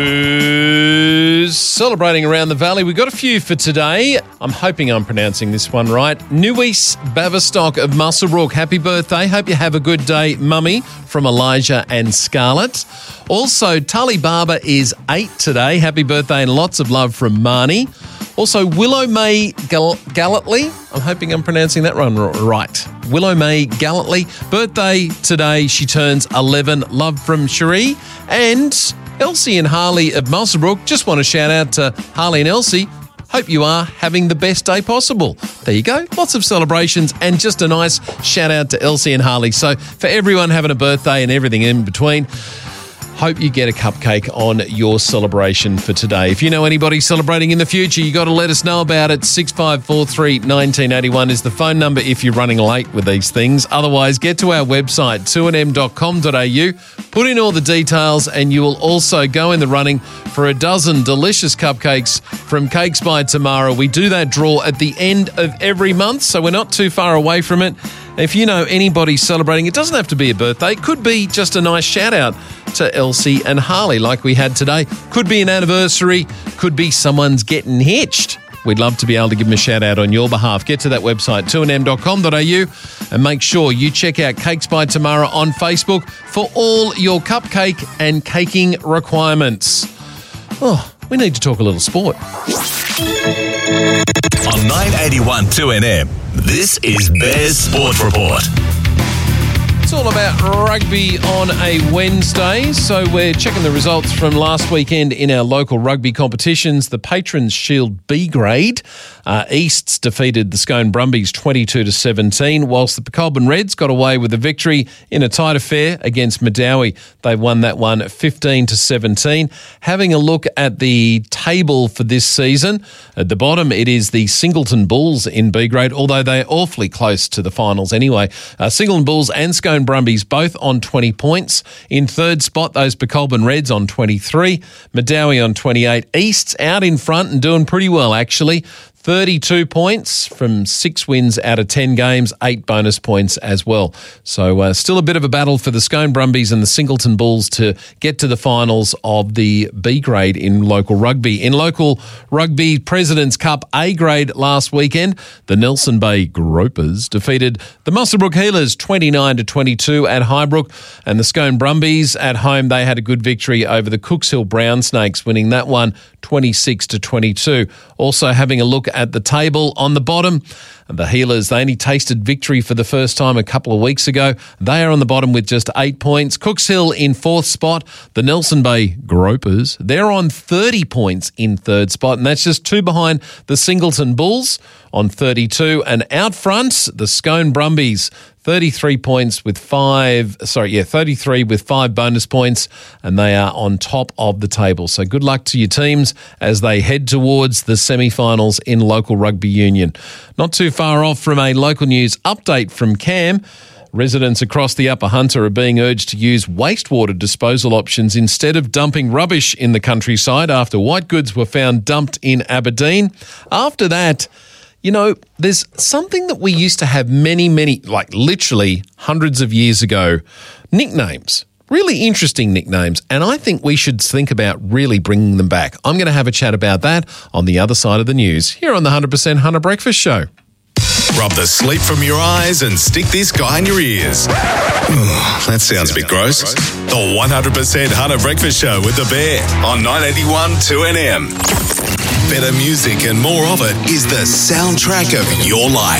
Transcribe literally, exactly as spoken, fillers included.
Celebrating around the valley. We've got a few for today. I'm hoping I'm pronouncing this one right. Nuis Baverstock of Muswellbrook. Happy birthday. Hope you have a good day, Mummy, from Elijah and Scarlett. Also, Tully Barber is eight today. Happy birthday and lots of love from Marnie. Also, Willow May Gal- Gallatly. I'm hoping I'm pronouncing that one right. Willow May Gallatly. Birthday today. She turns eleven. Love from Cherie. And Elsie and Harley of Muswellbrook. Just want to shout out to Harley and Elsie. Hope you are having the best day possible. There you go. Lots of celebrations and just a nice shout out to Elsie and Harley. So for everyone having a birthday and everything in between, hope you get a cupcake on your celebration for today. If you know anybody celebrating in the future, you got to let us know about it. six five four three, one nine eight one is the phone number if you're running late with these things. Otherwise, get to our website, two n m dot com dot a u, put in all the details, and you will also go in the running for a dozen delicious cupcakes from Cakes by Tomorrow. We do that draw at the end of every month, so we're not too far away from it. If you know anybody celebrating, it doesn't have to be a birthday. It could be just a nice shout out to Elsie and Harley like we had today. Could be an anniversary. Could be someone's getting hitched. We'd love to be able to give them a shout out on your behalf. Get to that website, two n m dot com dot a u, and make sure you check out Cakes by Tomorrow on Facebook for all your cupcake and caking requirements. Oh, we need to talk a little sport. On nine eighty-one two N M, this is Bears Sport Report. It's all about rugby on a Wednesday, so we're checking the results from last weekend in our local rugby competitions. The Patrons Shield B grade, uh, Easts defeated the Scone Brumbies twenty-two to seventeen, whilst the Colburn Reds got away with a victory in a tight affair against Madawi. They won that one fifteen to seventeen. Having a look at the table for this season, at the bottom it is the Singleton Bulls in B grade, although they're awfully close to the finals anyway. Uh, Singleton Bulls and Scone Brumbies both on twenty points. In third spot, those Colburn Reds on twenty-three. Madawi on twenty-eight. East's out in front and doing pretty well, actually. thirty-two points from six wins out of ten games, eight bonus points as well. So uh, still a bit of a battle for the Scone Brumbies and the Singleton Bulls to get to the finals of the B grade in local rugby. In local rugby President's Cup A grade last weekend, the Nelson Bay Gropers defeated the Muswellbrook Healers twenty-nine to twenty-two at Highbrook, and the Scone Brumbies at home, they had a good victory over the Cooks Hill Brown Snakes, winning that one twenty-six to twenty-two. Also having a look at the table on the bottom, the Healers, they only tasted victory for the first time a couple of weeks ago. They are on the bottom with just eight points. Cooks Hill in fourth spot. The Nelson Bay Gropers, they're on thirty points in third spot, and that's just two behind the Singleton Bulls on thirty-two. And out front, the Scone Brumbies, thirty-three points with five, sorry, yeah, thirty-three with five bonus points, and they are on top of the table. So good luck to your teams as they head towards the semi-finals in local rugby union. Not too far off from a local news update from Cam. Residents across the Upper Hunter are being urged to use wastewater disposal options instead of dumping rubbish in the countryside after white goods were found dumped in Aberdeen. After that, you know, there's something that we used to have many, many, like literally hundreds of years ago, nicknames, really interesting nicknames, and I think we should think about really bringing them back. I'm going to have a chat about that on the other side of the news, here on the one hundred percent Hunter Breakfast Show. Rub the sleep from your eyes and stick this guy in your ears. That sounds a bit gross. The one hundred percent Hunter Breakfast Show with the Bear on nine eighty-one two N M. Better music and more of it is the soundtrack of your life.